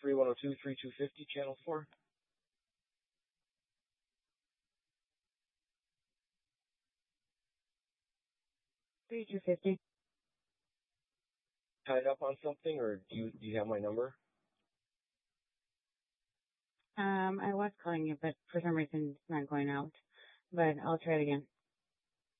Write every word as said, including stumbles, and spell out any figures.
three one zero two, three two five zero, channel four. three two five zero. Tied up on something, or do you, do you have my number? Um, I was calling you, but for some reason it's not going out. But I'll try it again.